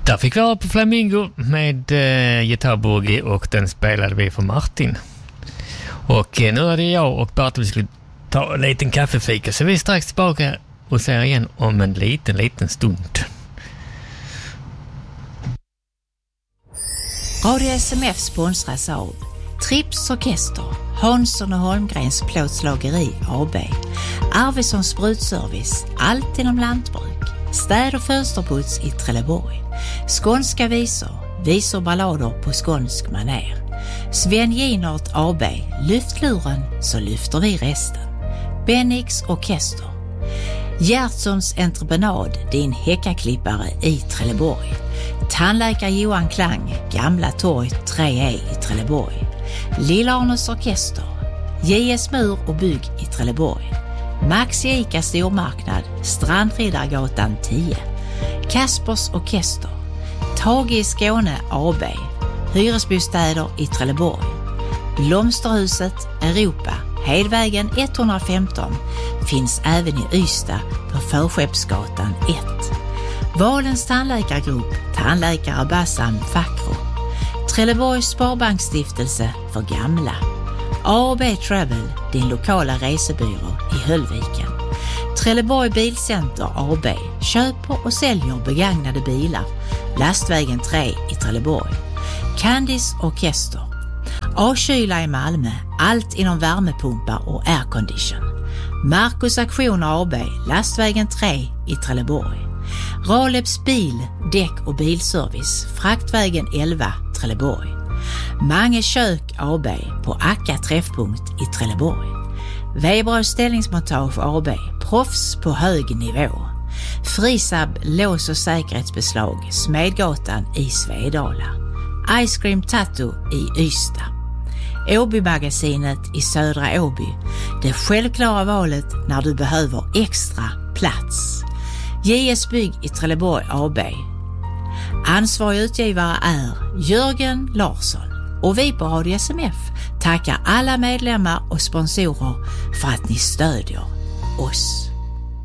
Där fick vi vara på Flamingo med gitarrboogie och den spelade vi för Martin. Och nu är det jag och Bertil vi skulle ta en liten kaffefika, så vi är strax tillbaka och ser igen om en liten stund. Radio SMF sponsras av Trips Orkester, Hansson och Holmgrens plåtslageri AB, Arvidssons sprutservice, allt inom lantbruk, städ- och fönsterputs i Trelleborg, skånska visor ballader på skånsk maner, Sven Ginert AB, lyftluren så lyfter vi resten, Bennix Orkester, Gertsons entreprenad, din häckaklippare i Trelleborg, tandläkare Johan Klang, Gamla torg 3E i Trelleborg, Lillarnes Orkester, JS Mur och bygg i Trelleborg, Maxi Ica stormarknad, Strandriddargatan 10, Kaspers Orkester, Tage i Skåne AB, hyresbostäder i Trelleborg, Blomsterhuset Europa, Hedvägen 115, finns även i Ystad på Förskeppsgatan 1. Valens tandläkargrupp, tandläkare Bassam Fakro, Trelleborgs Sparbanksstiftelse för gamla, A&B Travel, din lokala resebyrå i Höllviken, Trelleborg Bilcenter AB, köper och säljer begagnade bilar, Lastvägen 3 i Trelleborg, Candice Orkester, A-kyla i Malmö, allt inom värmepumpar och aircondition, Marcus Aktioner AB, Lastvägen 3 i Trelleborg, Raleps bil, däck och bilservice, Fraktvägen 11, Trelleborg, Mange kök AB på Akka träffpunkt i Trelleborg, Weberös ställningsmontage AB, proffs på hög nivå, Frisab lås- och säkerhetsbeslag, Smedgatan i Svedala, Ice Cream Tattoo i Ystad, Åby-magasinet i Södra Åby, det självklara valet när du behöver extra plats, JS Bygg i Trelleborg AB. Ansvarig utgivare är Jörgen Larsson och vi på Radio SMF tackar alla medlemmar och sponsorer för att ni stödjer oss.